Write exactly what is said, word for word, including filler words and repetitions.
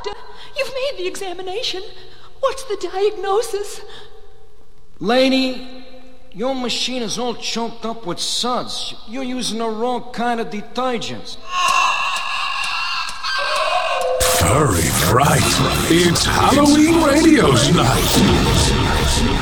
Doctor, you've made the examination. What's the diagnosis? Lady, your machine is all choked up with suds. You're using the wrong kind of detergents. Furry Fright. It's Halloween Radio's night.